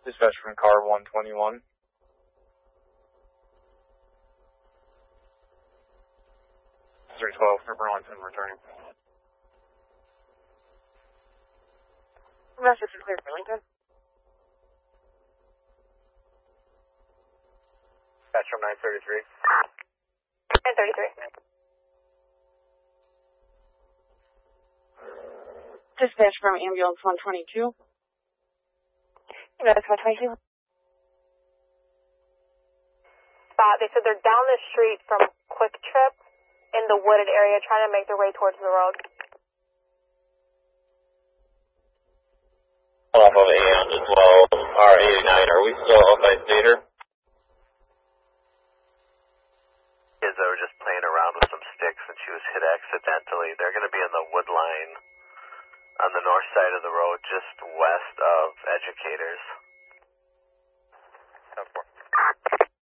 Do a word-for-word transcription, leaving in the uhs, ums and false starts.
Dispatch from car one twenty-one. three twelve for Burlington returning. Message for clear Burlington. Dispatch from nine thirty-three. nine thirty-three. Dispatch from ambulance one twenty-two. Ambulance one twenty-two. Spot, they said they're down the street from Quick Trip in the wooded area trying to make their way towards the road. Off of and as well, R eighty-nine, are we still off by Stater? Kids that were just playing around with some sticks and she was hit accidentally. They're going to be in the wood line on the north side of the road, just west of Educators.